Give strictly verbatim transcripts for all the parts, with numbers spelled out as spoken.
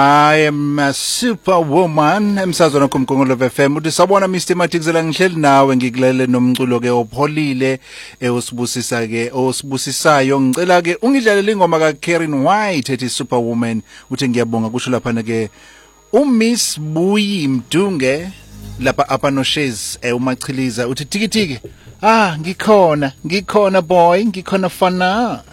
I am a superwoman emsazweni kumgongolo F M uthi sabona Mister Mathikizela ngihleli nawe ngikulele nomculo ke opholile eusibusisa ke osibusisayo ngicela ke ungidlalele ingoma ka Karen White ethi Superwoman uthi ngiyabonga kusho lapha ke uMiss Buyi Mdunge lapha apa no Shares umachiliza uthi tikitiki ah ngikhona ngikhona boy ngikhona fana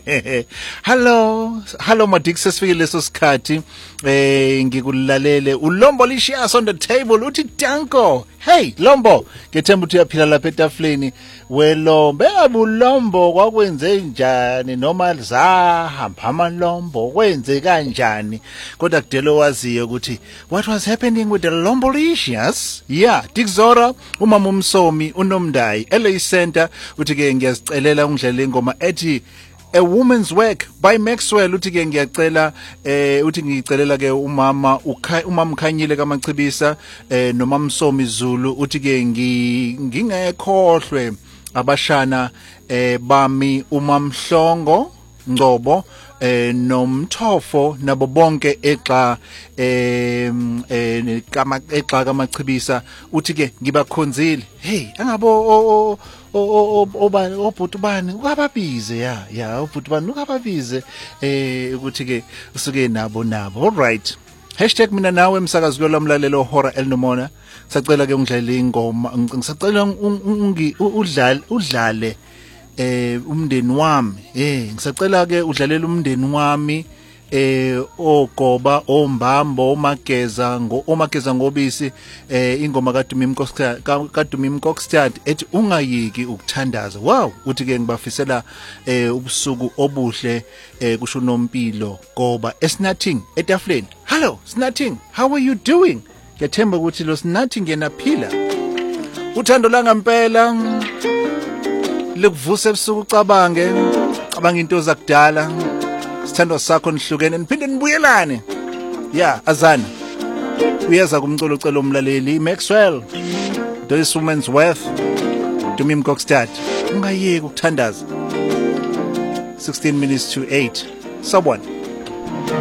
hello hello Madik sesifike leso sikhathi eh ngikulalele uLombo Licious on the table uthi Danko hey Lombo ngethemba uthi uyaphila lapha etafuleni welombe abulombo kwakwenze njani noma zahamba amalombo kwenze kanjani kodwa kudelo waziyo ukuthi what was happening with the Lombo Licious yeah Dikzora umama umsomi unomdayi L A Center uthi ke ngiyazicelela ungidlale ingoma ethi A Woman's Work by Maxwell uthi ke ngiyacela eh uthi ngicelela ke umama umama Khanyile kaMachibisa eh noma Msomi Zulu uthi ke ngingekhohlwe abashana eh bami uMamhlongo Ngcobo eh nomthofo nabo bonke exa eh kama exa kaMachibisa uthi ke ngibakhonzile hey angabo oba obhutubani ukababize ya ya obhutubani ukababize eh ukuthi ke usuke nabo nabo all right hashtag mina nawe umsakazi kwelomlalelo hora elinomona sacela ke ungidlale ingoma ngisacela ungi udlale udlale eh umndeni wami eh ngisacela ke udlalela umndeni wami eh ogoba ombambo omageza ngo omageza ngobisi eh ingoma kaDumim Kokstad kaDumim Kokstad ethi ungayiki ukuthandaza wow uthi ke ngibafisela eh ubusuku obuhle eh kusho nompilo ngoba esinathing etafuleni hello Snathing how are you doing ngiyathemba ukuthi lo Snathing yenaphila uthando langa impela likuvusa ebusuku ucabange cabanga into zakudala sithando sakho nihlukene niphinde nibuyelane yeah azana uyeza kumculo ucela umlaleli Maxwell This Woman's Worth Dumim Kokstad ungayeki ukuthandaza sixteen minutes to eight someone